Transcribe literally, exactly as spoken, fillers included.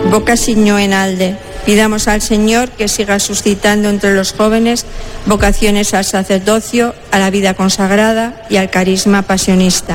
Vocación en Alde. Pidamos al Señor que siga suscitando entre los jóvenes vocaciones al sacerdocio, a la vida consagrada y al carisma pasionista.